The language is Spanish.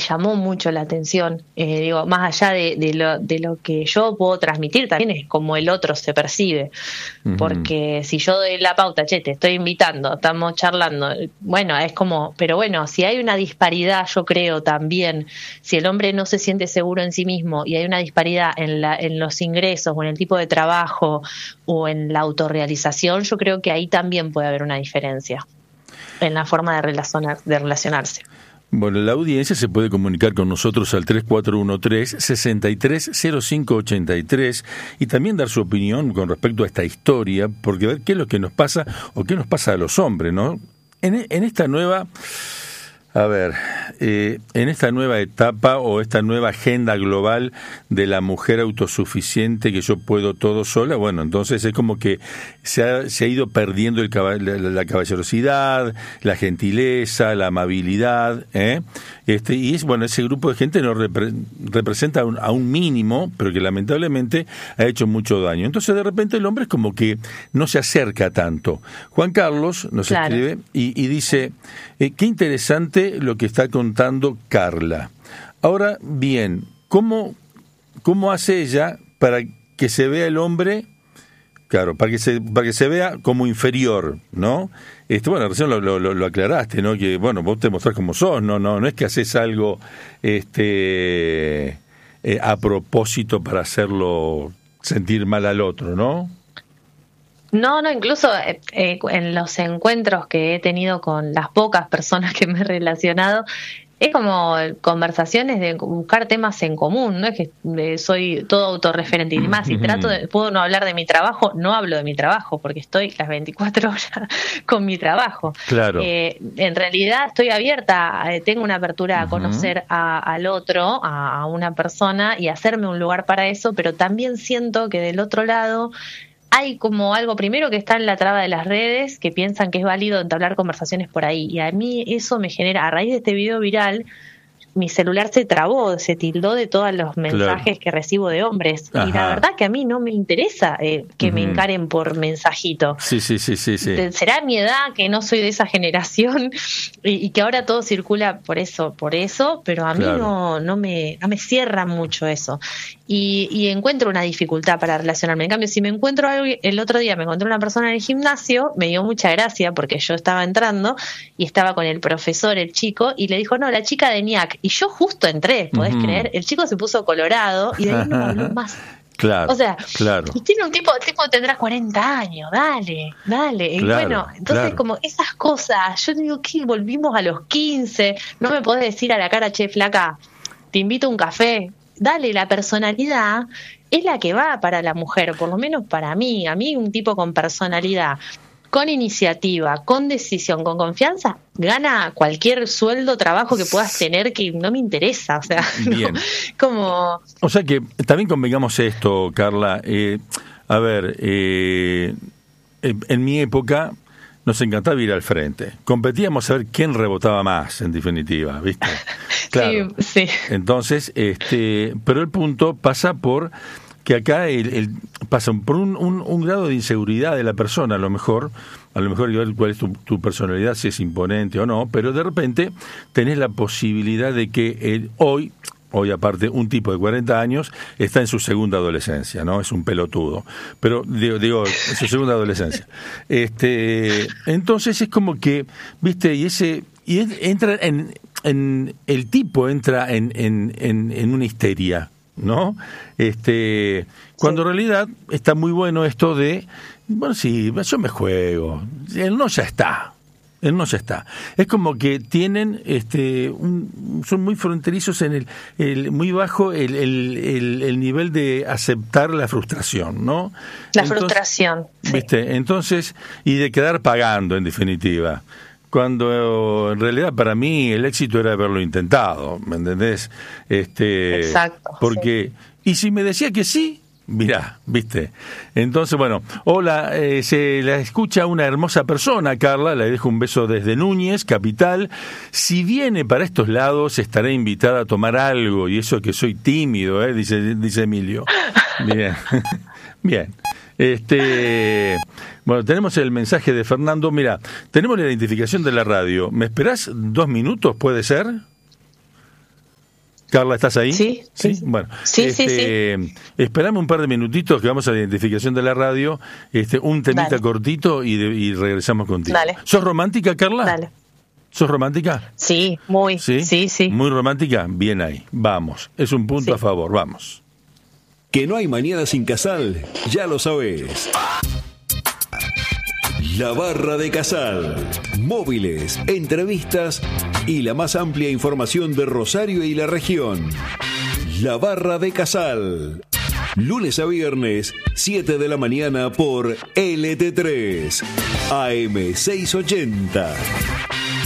llamó mucho la atención. Digo, más allá de lo que yo puedo transmitir, también es como el otro se percibe. Porque si yo doy la pauta, che, te estoy invitando, estamos charlando, bueno, es como, pero bueno, si hay una disparidad, yo creo también, si el hombre no se siente seguro en sí mismo y hay una disparidad en los ingresos o en el tipo de trabajo o en la autorrealización, yo creo que ahí también puede haber una diferencia en la forma de relacionarse. Bueno, la audiencia se puede comunicar con nosotros al 3413-630583 y también dar su opinión con respecto a esta historia, porque ver qué es lo que nos pasa o qué nos pasa a los hombres, ¿no? En esta nueva... en esta nueva etapa o esta nueva agenda global de la mujer autosuficiente, que yo puedo todo sola, bueno, entonces es como que se ha ido perdiendo la caballerosidad, la gentileza, la amabilidad, y es bueno, ese grupo de gente no representa a un mínimo, pero que lamentablemente ha hecho mucho daño. Entonces de repente el hombre es como que no se acerca tanto. Juan Carlos nos escribe y dice, qué interesante lo que está contando Carla. Ahora bien, ¿cómo hace ella para que se vea el hombre? Claro, para que se vea como inferior, ¿no? Bueno, recién lo aclaraste, ¿no? Que bueno, vos te mostrás como sos, no es que haces algo a propósito para hacerlo sentir mal al otro, ¿no? No, incluso en los encuentros que he tenido con las pocas personas que me he relacionado, es como conversaciones de buscar temas en común, no es que soy todo autorreferente y demás, si puedo no hablar de mi trabajo, no hablo de mi trabajo, porque estoy las 24 horas con mi trabajo. Claro. En realidad estoy abierta, tengo una apertura a conocer al otro, a una persona, y hacerme un lugar para eso, pero también siento que del otro lado hay como algo primero que está en la traba de las redes, que piensan que es válido entablar conversaciones por ahí, y a mí eso me genera, a raíz de este video viral, mi celular se trabó, se tildó de todos los mensajes que recibo de hombres. Ajá. Y la verdad que a mí no me interesa que me encaren por mensajito. Sí. Será mi edad, que no soy de esa generación y que ahora todo circula por eso, pero a mí no me cierra mucho eso. Y encuentro una dificultad para relacionarme. En cambio, si me encuentro algo, el otro día me encontré una persona en el gimnasio, me dio mucha gracia porque yo estaba entrando y estaba con el profesor, el chico, y le dijo, no, la chica de NIAC. Y yo justo entré, ¿podés creer? El chico se puso colorado y de ahí no habló más. Claro, o sea, claro. Tiene el tipo tendrá 40 años, dale. Y bueno, entonces como esas cosas, yo digo que volvimos a los 15, no me podés decir a la cara, che, flaca, te invito a un café. Dale, la personalidad es la que va para la mujer, por lo menos para mí. A mí un tipo con personalidad, con iniciativa, con decisión, con confianza, gana cualquier sueldo, trabajo que puedas tener, que no me interesa. O sea, bien. No, como... O sea que también convengamos esto, Carla. A ver, en mi época nos encantaba ir al frente. Competíamos a ver quién rebotaba más, en definitiva, ¿viste? Claro. Sí. Entonces, pero el punto pasa por que acá pasa por un grado de inseguridad de la persona, a lo mejor igual cuál es tu personalidad, si es imponente o no, pero de repente tenés la posibilidad de que hoy aparte, un tipo de 40 años está en su segunda adolescencia, ¿no? Es un pelotudo. Pero, digo en su segunda adolescencia. Entonces es como que, ¿viste? Y entra el tipo entra en una histeria, ¿no? Cuando en realidad está muy bueno esto de, bueno, sí, yo me juego. Él no ya está. Es como que tienen, son muy fronterizos en muy bajo el nivel de aceptar la frustración, ¿no? Frustración. ¿Viste? Sí. Entonces, y de quedar pagando, en definitiva. Cuando en realidad para mí el éxito era haberlo intentado, ¿me entendés? Exacto. Porque, y si me decía que sí, mirá, ¿viste? Entonces, bueno, hola, se la escucha una hermosa persona, Carla, le dejo un beso desde Núñez, capital. Si viene para estos lados, estaré invitada a tomar algo, y eso que soy tímido, dice Emilio. Bien, bien. Bueno, tenemos el mensaje de Fernando. Mira, tenemos la identificación de la radio. ¿Me esperás 2 minutos, puede ser? Carla, ¿estás ahí? Sí. Bueno, sí. esperame un par de minutitos que vamos a la identificación de la radio, un temita Dale. cortito y regresamos contigo. Dale. ¿Sos romántica, Carla? Dale. ¿Sos romántica? Sí, muy. Sí. ¿Muy romántica? Bien ahí. Vamos. Es un punto a favor. Vamos. Que no hay mañana sin Casal, ya lo sabés. La Barra de Casal. Móviles, entrevistas y la más amplia información de Rosario y la región. La Barra de Casal. Lunes a viernes, 7 de la mañana por LT3, AM 680.